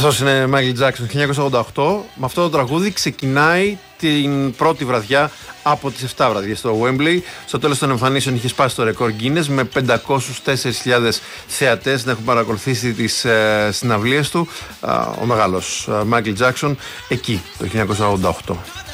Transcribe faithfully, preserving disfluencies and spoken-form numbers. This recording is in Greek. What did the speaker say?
Αυτός είναι Michael Jackson, χίλια εννιακόσια ογδόντα οκτώ. Με αυτό το τραγούδι ξεκινάει την πρώτη βραδιά από τις επτά βραδιές στο Wembley. Στο τέλος των εμφανίσεων είχε σπάσει το ρεκόρ Guinness με πεντακόσιες τέσσερις χιλιάδες θεατές να έχουν παρακολουθήσει τις ε, συναυλίες του. Ο μεγάλος Michael Jackson εκεί το χίλια εννιακόσια ογδόντα οκτώ.